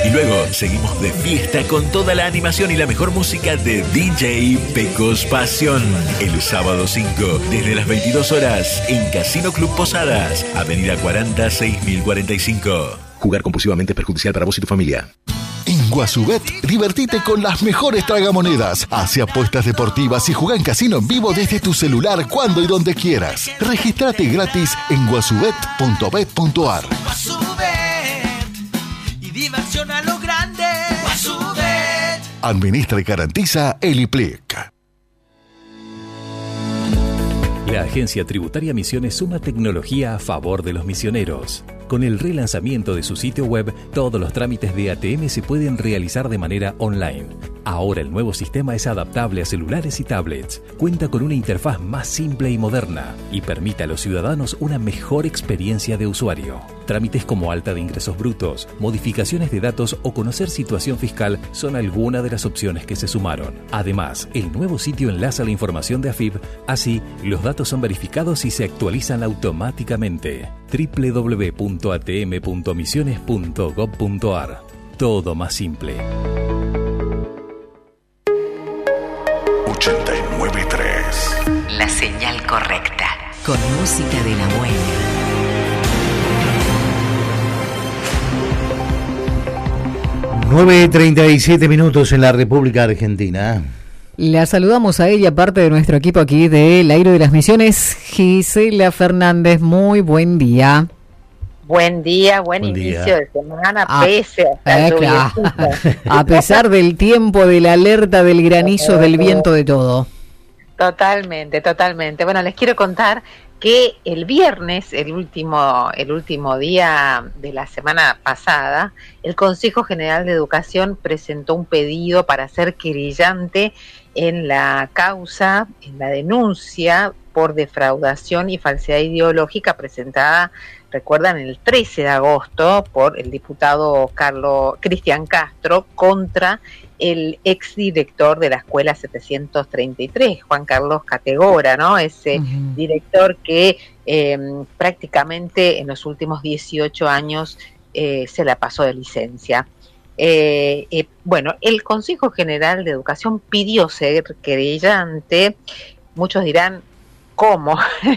Y luego seguimos de fiesta con toda la animación y la mejor música de DJ Pecos Pasión. El sábado 5, desde las 22 horas, en Casino Club Posadas, Avenida 40 6045. Jugar compulsivamente es perjudicial para vos y tu familia. En Guasubet, divertite con las mejores tragamonedas. Hace apuestas deportivas y juega en casino en vivo desde tu celular cuando y donde quieras. Regístrate gratis en guasubet.bet.ar. Y diversión a lo grande. Guasubet. Administra y garantiza el IPLIC. La Agencia Tributaria Misiones suma tecnología a favor de los misioneros. Con el relanzamiento de su sitio web, todos los trámites de ATM se pueden realizar de manera online. Ahora el nuevo sistema es adaptable a celulares y tablets, cuenta con una interfaz más simple y moderna y permite a los ciudadanos una mejor experiencia de usuario. Trámites como alta de ingresos brutos, modificaciones de datos o conocer situación fiscal son algunas de las opciones que se sumaron. Además, el nuevo sitio enlaza la información de AFIP, así los datos son verificados y se actualizan automáticamente. www.atm.misiones.gov.ar. Todo más simple. 89.3. La señal correcta. Con música de la buena. Nueve 37 minutos en la República Argentina. La saludamos a ella, parte de nuestro equipo aquí del Aire de las Misiones, Gisela Fernández. Muy buen día. Buen día, buen inicio de semana, pese a a pesar del tiempo, de la alerta, del granizo, del viento, de todo. Totalmente. Bueno, les quiero contar que el viernes, el último día de la semana pasada, el Consejo General de Educación presentó un pedido para ser querellante en la causa, en la denuncia por defraudación y falsedad ideológica presentada, recuerdan, el 13 de agosto por el diputado Cristian Castro contra el exdirector de la Escuela 733, Juan Carlos Categora, ¿no? Ese director que prácticamente en los últimos 18 años se la pasó de licencia. Bueno, el Consejo General de Educación pidió ser querellante. Muchos dirán, ¿cómo?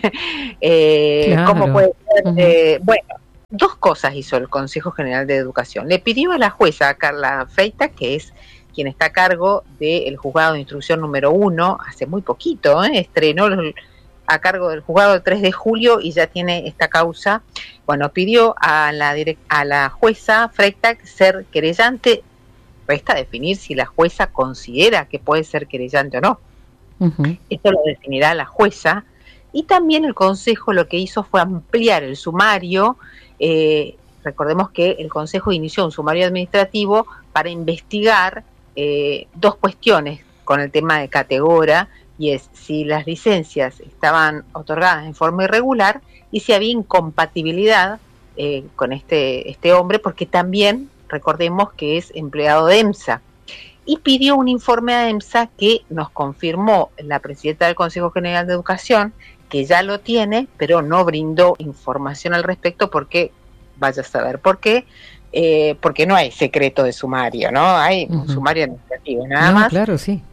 ¿Cómo puede ser? Bueno, dos cosas hizo el Consejo General de Educación. Le pidió a la jueza Carla Freitas, que es quien está a cargo del juzgado de instrucción número 1, hace muy poquito, estrenó a cargo del juzgado el 3 de julio y ya tiene esta causa. Bueno, pidió a la jueza Freitas ser querellante. Resta definir si la jueza considera que puede ser querellante o no. Esto lo definirá la jueza. Y también el Consejo lo que hizo fue ampliar el sumario. Recordemos que el Consejo inició un sumario administrativo para investigar dos cuestiones con el tema de Categora, y es si las licencias estaban otorgadas en forma irregular y si había incompatibilidad con este hombre, porque también recordemos que es empleado de EMSA. Y pidió un informe a EMSA que nos confirmó la presidenta del Consejo General de Educación, que ya lo tiene, pero no brindó información al respecto porque, vaya a saber por qué, porque no hay secreto de sumario, ¿no? Hay un sumario administrativo, nada más. Claro, sí.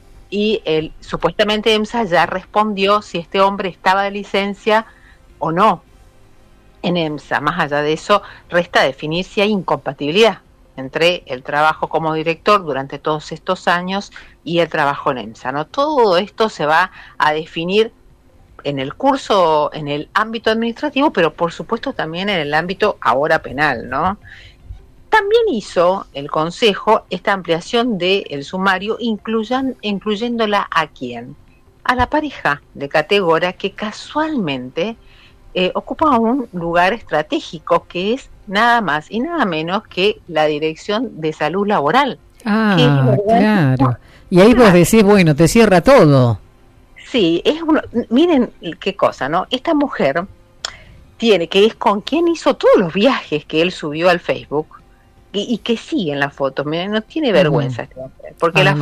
Y supuestamente EMSA ya respondió si este hombre estaba de licencia o no en EMSA. Más allá de eso, resta definir si hay incompatibilidad entre el trabajo como director durante todos estos años y el trabajo en EMSA, ¿no? Todo esto se va a definir en el curso, en el ámbito administrativo, pero por supuesto también en el ámbito ahora penal, ¿no? También hizo el Consejo esta ampliación del sumario, incluyéndola ¿a quién? A la pareja de Categora, que casualmente ocupa un lugar estratégico, que es nada más y nada menos que la Dirección de Salud Laboral. Claro. Y ahí vos decís, bueno, te cierra todo. Sí, miren qué cosa, ¿no? Esta mujer que es con quien hizo todos los viajes que él subió al Facebook y que sigue en las fotos. Miren, no tiene vergüenza esta mujer, porque las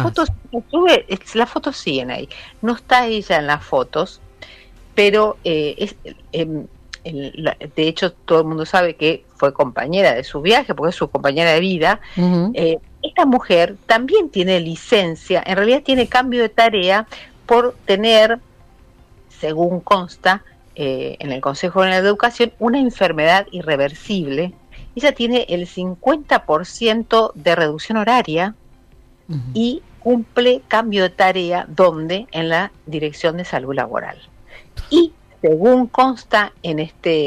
fotos siguen ahí. No está ella en las fotos, pero de hecho todo el mundo sabe que fue compañera de su viaje, porque es su compañera de vida. Esta mujer también tiene licencia, en realidad tiene cambio de tarea por tener, según consta en el Consejo General de Educación, una enfermedad irreversible. Ella tiene el 50% de reducción horaria y cumple cambio de tarea, donde en la Dirección de Salud Laboral. Y según consta en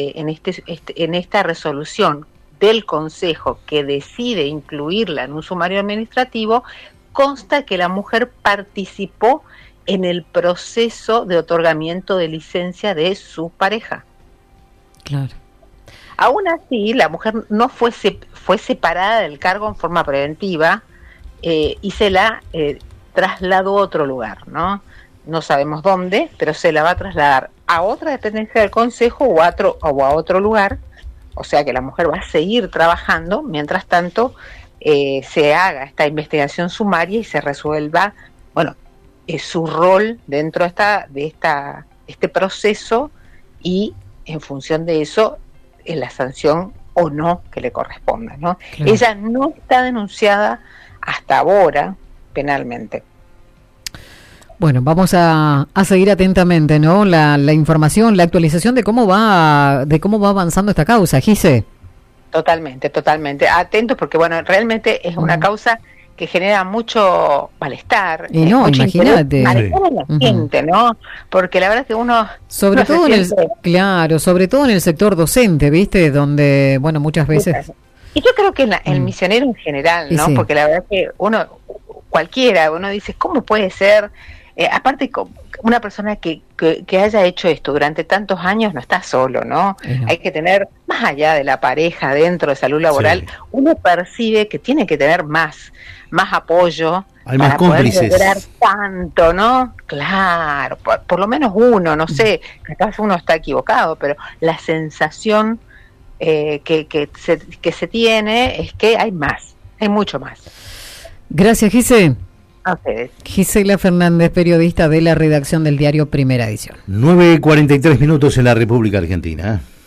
esta resolución del Consejo que decide incluirla en un sumario administrativo, consta que la mujer participó en el proceso de otorgamiento de licencia de su pareja. Claro. Aún así, la mujer no fue separada del cargo en forma preventiva y se la trasladó a otro lugar, ¿no? No sabemos dónde, pero se la va a trasladar a otra dependencia del Consejo o a otro lugar. O sea que la mujer va a seguir trabajando, mientras tanto se haga esta investigación sumaria y se resuelva, su rol dentro de este proceso, y en función de eso la sanción o no que le corresponda, ¿no? Claro. Ella no está denunciada hasta ahora penalmente. Bueno, vamos a seguir atentamente, ¿no? La información, la actualización de cómo va avanzando esta causa, Gise. Totalmente. Atentos, porque realmente es una causa que genera mucho malestar. Y no, imagínate. Malestar en la gente, ¿no? Porque la verdad es que uno... Sobre todo en el sector docente, ¿viste? Donde, muchas veces... Y yo creo que el misionero en general, ¿no? Sí. Porque la verdad es que uno dice, ¿cómo puede ser? Aparte, una persona que haya hecho esto durante tantos años no está solo, ¿no? Hay que tener, más allá de la pareja dentro de salud laboral, uno percibe que tiene que tener más apoyo. Hay más cómplices. Poder lograr tanto, ¿no? Claro, por lo menos uno, no sé, capaz uno está equivocado, pero la sensación que se tiene es que hay mucho más. Gracias, Gise. A ustedes. Gisela Fernández, periodista de la redacción del diario Primera Edición. 9:43 minutos en la República Argentina.